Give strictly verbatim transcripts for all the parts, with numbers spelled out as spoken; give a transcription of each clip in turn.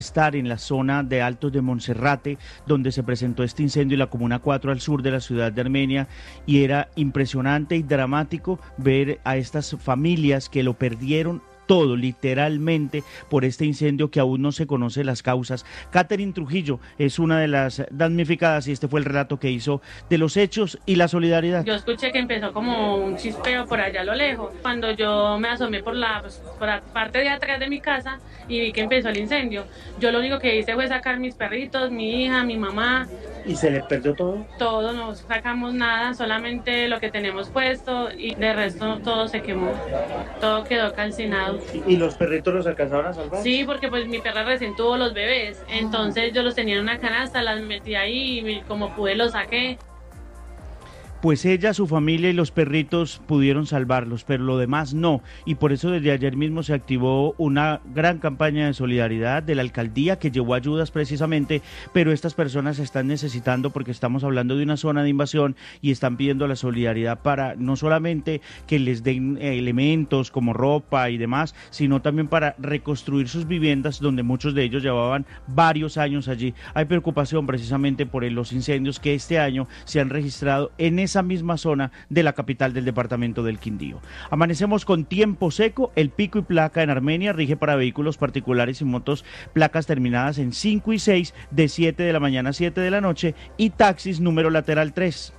estar en la zona de Altos de Monserrate, donde se presentó este incendio en la Comuna cuatro al sur de la ciudad de Armenia, y era impresionante y dramático ver a estas familias que lo perdieron todo, literalmente, por este incendio que aún no se conoce las causas. Catherine Trujillo es una de las damnificadas y este fue el relato que hizo de los hechos y la solidaridad. Yo escuché que empezó como un chispeo por allá a lo lejos. Cuando yo me asomé por la, pues, por la parte de atrás de mi casa y vi que empezó el incendio, yo lo único que hice fue sacar mis perritos, mi hija, mi mamá. ¿Y se le perdió todo? Todo, no sacamos nada, solamente lo que tenemos puesto y de resto todo se quemó, todo quedó calcinado. ¿Y los perritos los alcanzaron a salvar? Sí, porque pues mi perra recién tuvo los bebés, entonces yo los tenía en una canasta, las metí ahí y como pude los saqué. Pues ella, su familia y los perritos pudieron salvarlos, pero lo demás no, y por eso desde ayer mismo se activó una gran campaña de solidaridad de la alcaldía que llevó ayudas precisamente, pero estas personas están necesitando, porque estamos hablando de una zona de invasión, y están pidiendo la solidaridad para no solamente que les den eh, elementos como ropa y demás, sino también para reconstruir sus viviendas, donde muchos de ellos llevaban varios años allí. Hay preocupación precisamente por los incendios que este año se han registrado en ese esa misma zona de la capital del departamento del Quindío. Amanecemos con tiempo seco, el pico y placa en Armenia rige para vehículos particulares y motos, placas terminadas en cinco y seis, de siete de la mañana a siete de la noche, y taxis número lateral tres.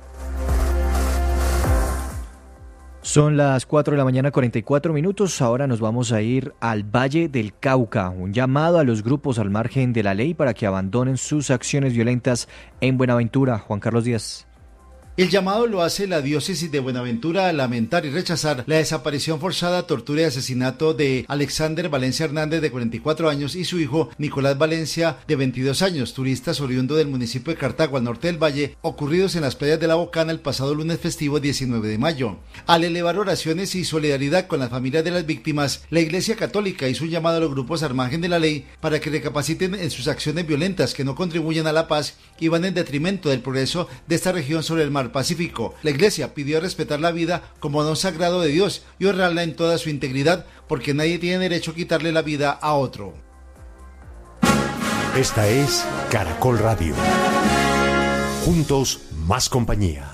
Son las cuatro de la mañana, cuarenta y cuatro minutos. Ahora nos vamos a ir al Valle del Cauca. Un llamado a los grupos al margen de la ley para que abandonen sus acciones violentas en Buenaventura. Juan Carlos Díaz. El llamado lo hace la diócesis de Buenaventura a lamentar y rechazar la desaparición forzada, tortura y asesinato de Alexander Valencia Hernández, de cuarenta y cuatro años, y su hijo Nicolás Valencia, de veintidós años, turistas oriundo del municipio de Cartago, al norte del valle, ocurridos en las playas de La Bocana el pasado lunes festivo diecinueve de mayo. Al elevar oraciones y solidaridad con las familias de las víctimas, la Iglesia Católica hizo un llamado a los grupos al margen de la ley para que recapaciten en sus acciones violentas que no contribuyen a la paz y van en detrimento del progreso de esta región sobre el mar Pacífico. La Iglesia pidió respetar la vida como don sagrado de Dios y honrarla en toda su integridad, porque nadie tiene derecho a quitarle la vida a otro. Esta es Caracol Radio. Juntos, más compañía.